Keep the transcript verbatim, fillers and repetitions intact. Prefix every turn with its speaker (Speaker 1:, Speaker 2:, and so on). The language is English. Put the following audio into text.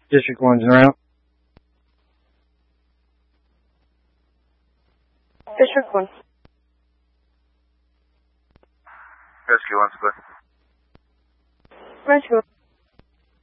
Speaker 1: District one's en route.
Speaker 2: District one.
Speaker 3: Rescue one, split.
Speaker 2: Rescue one.